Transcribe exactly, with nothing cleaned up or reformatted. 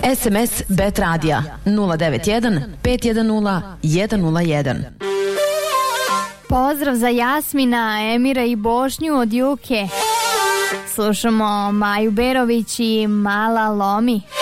S M S Bet Radija nula devet jedan pet jedan nula jedan nula jedan. Pozdrav za Jasmina, Emira i Bošnju od Juke. Slušamo Maju Berović i Mala Lomi.